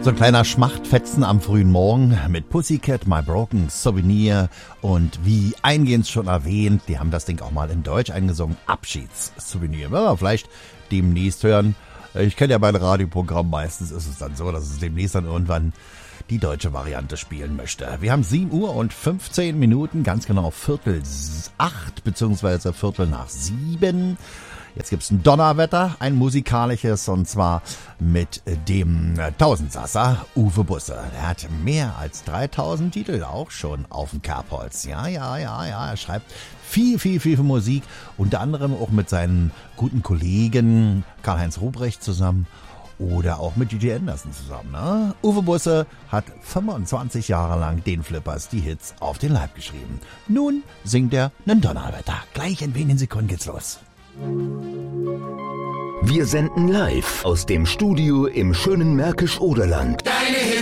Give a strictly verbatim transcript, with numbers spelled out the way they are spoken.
So ein kleiner Schmachtfetzen am frühen Morgen mit Pussycat, My Broken Souvenir und wie eingehend schon erwähnt, die haben das Ding auch mal in Deutsch eingesungen, Abschiedssouvenir. Werden wir vielleicht demnächst hören. Ich kenne ja mein Radioprogramm, meistens ist es dann so, dass es demnächst dann irgendwann die deutsche Variante spielen möchte. Wir haben sieben Uhr und fünfzehn Minuten, ganz genau Viertel acht beziehungsweise Viertel nach sieben. Jetzt gibt's ein Donnerwetter, ein musikalisches, und zwar mit dem Tausendsasser Uwe Busse. Er hat mehr als dreitausend Titel auch schon auf dem Kerbholz. Ja, ja, ja, ja, er schreibt viel, viel, viel Musik, unter anderem auch mit seinen guten Kollegen Karl-Heinz Ruprecht zusammen oder auch mit Gigi Anderson zusammen. Ne? Uwe Busse hat fünfundzwanzig Jahre lang den Flippers die Hits auf den Leib geschrieben. Nun singt er nen Donnerwetter. Gleich in wenigen Sekunden geht's los. Wir senden live aus dem Studio im schönen Märkisch-Oderland. Deine Hits